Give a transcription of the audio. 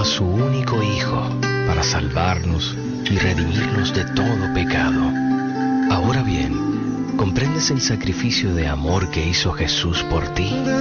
a su único Hijo para salvarnos y redimirnos de todo pecado. Ahora bien, ¿comprendes el sacrificio de amor que hizo Jesús por ti?